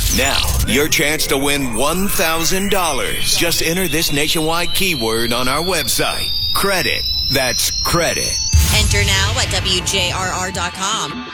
Now, your chance to win $1,000. Just enter this nationwide keyword on our website. Credit. That's credit. Enter now at WJRR.com.